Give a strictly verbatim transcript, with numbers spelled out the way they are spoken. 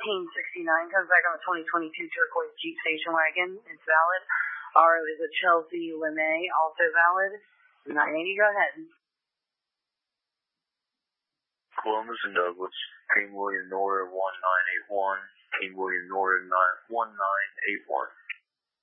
fifteen sixty-nine comes back on the twenty twenty-two turquoise Jeep station wagon. It's valid. R O is a Chelsea LeMay, also valid. nine eighty, go ahead. Columbus and Douglas, King William Nora one nine eight one, King William Nora one nine eight one.